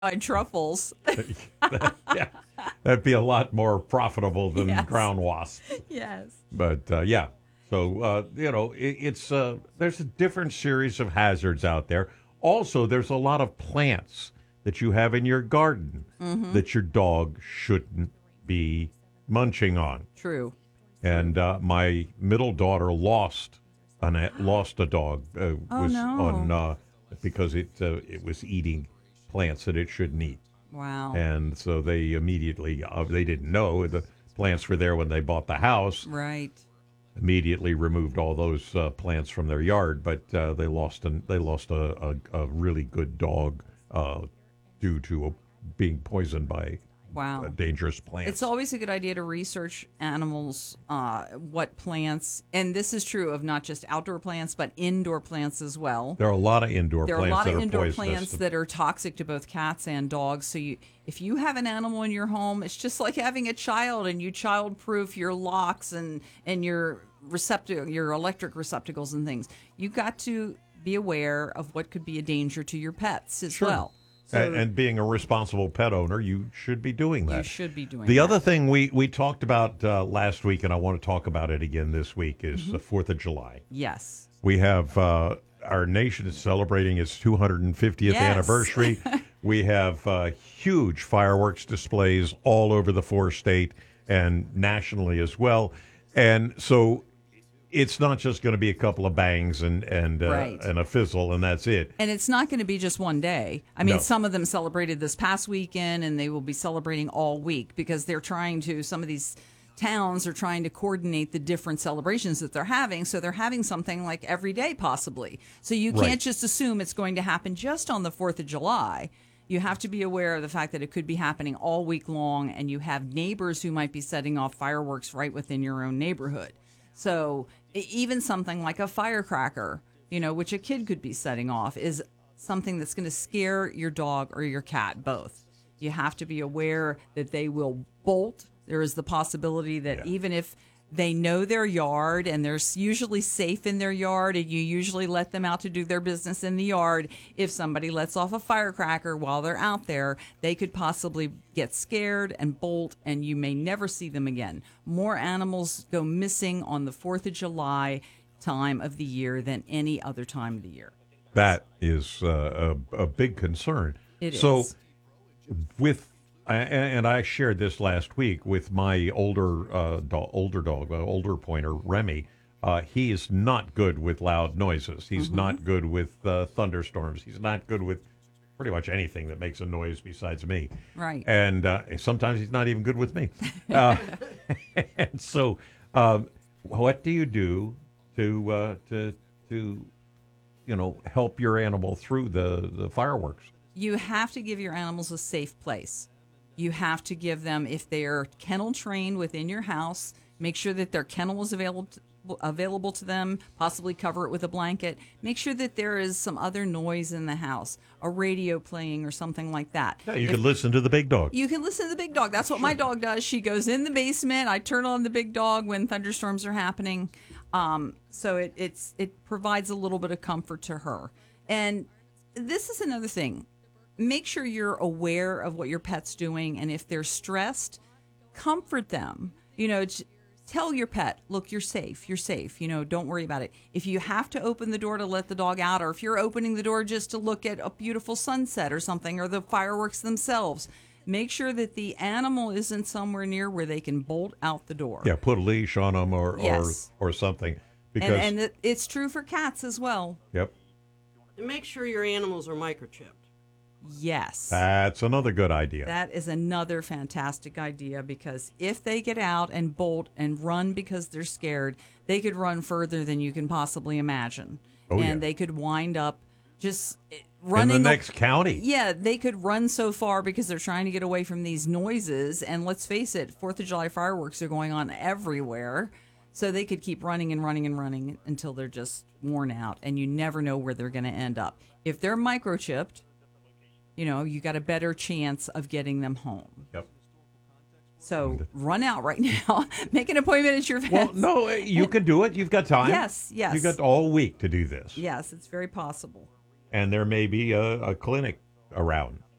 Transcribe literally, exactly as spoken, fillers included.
buy truffles. Yeah, that'd be a lot more profitable than Yes. ground wasp. Yes. But uh, yeah, so uh, you know, it, it's uh, there's a different series of hazards out there. Also, there's a lot of plants that you have in your garden Mm-hmm. that your dog shouldn't be munching on. True. And uh, my middle daughter lost an a- lost a dog. Uh, Oh, was no. on uh, because it uh, it was eating plants that it shouldn't eat. Wow. And so they immediately, uh, they didn't know the plants were there when they bought the house, Right. immediately removed all those uh, plants from their yard, but uh, they lost an, they lost a, a, a really good dog uh, due to a, being poisoned by Wow. uh, dangerous plants. It's always a good idea to research animals, uh, what plants, and this is true of not just outdoor plants, but indoor plants as well. There are a lot of indoor There are a plants lot that of are indoor poisonous. plants that are toxic to both cats and dogs. So you, if you have an animal in your home, it's just like having a child, and you child-proof your locks and and your receptacle, your electric receptacles and things. You've got to be aware of what could be a danger to your pets as Sure. well. and, and being a responsible pet owner, you should be doing that. You should be doing The that. other thing we, we talked about uh, last week, and I want to talk about it again this week, is Mm-hmm. the fourth of July. Yes. We have uh, our nation is celebrating its two hundred fiftieth Yes. anniversary. We have uh, huge fireworks displays all over the four state and nationally as well. And so it's not just going to be a couple of bangs and and uh, Right. and a fizzle and that's it. And it's not going to be just one day. I mean, No. some of them celebrated this past weekend, and they will be celebrating all week because they're trying to, some of these towns are trying to coordinate the different celebrations that they're having. So they're having something like every day, possibly. So you Right. can't just assume it's going to happen just on the fourth of July. You have to be aware of the fact that it could be happening all week long, and you have neighbors who might be setting off fireworks right within your own neighborhood. So e- even something like a firecracker, you know, which a kid could be setting off, is something that's going to scare your dog or your cat, both. You have to be aware that they will bolt. There is the possibility that Yeah. even if they know their yard and they're s- usually safe in their yard, and you usually let them out to do their business in the yard, if somebody lets off a firecracker while they're out there, they could possibly get scared and bolt, and you may never see them again. More animals go missing on the fourth of July time of the year than any other time of the year. That is uh, a, a big concern. It so is. with a- and I shared this last week with my older uh, do- older dog, uh, older pointer Remy. Uh, he is not good with loud noises. He's Mm-hmm. not good with uh, thunderstorms. He's not good with pretty much anything that makes a noise besides me. Right. And uh, sometimes he's not even good with me. Uh, and so, um, what do you do to uh, to to you know help your animal through the the fireworks? You have to give your animals a safe place. You have to give them, if they're kennel trained within your house, make sure that their kennel is available to, available to them, possibly cover it with a blanket. Make sure that there is some other noise in the house, a radio playing or something like that. Yeah, you If- can listen to the big dog. You can listen to the big dog. That's what my dog does. She goes in the basement. I turn on the big dog when thunderstorms are happening. Um, so it, it's it provides a little bit of comfort to her. And this is another thing. Make sure you're aware of what your pet's doing, and if they're stressed, comfort them. You know, j- tell your pet, look, you're safe. You're safe. You know, don't worry about it. If you have to open the door to let the dog out, or if you're opening the door just to look at a beautiful sunset or something, or the fireworks themselves, make sure that the animal isn't somewhere near where they can bolt out the door. Yeah, put a leash on them or Yes. or, or something. Because And, and it- it's true for cats as well. yep, And make sure your animals are microchipped. Yes. that's another good idea. That is another fantastic idea, because if they get out and bolt and run because they're scared, they could run further than you can possibly imagine. Oh, and yeah. they could wind up just eh, In running the a- next county. Yeah, they could run so far because they're trying to get away from these noises. And let's face it, fourth of July fireworks are going on everywhere. So they could keep running and running and running until they're just worn out. And you never know where they're going to end up. If they're microchipped, you know, you got a better chance of getting them home. Yep. So run out right now. Make an appointment at your vet. Well, no, eh, you can do it. You've got time. Yes, yes. You've got all week to do this. Yes, it's very possible. And there may be a, a clinic around.